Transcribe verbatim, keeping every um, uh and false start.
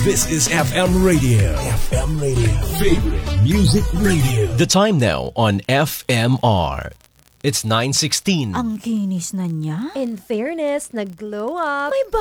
This is F M Radio. F M Radio. Favorite Music Radio. The time now on F M R. It's nine sixteen. Ang kinis na niya. In fairness, nag-glow up. May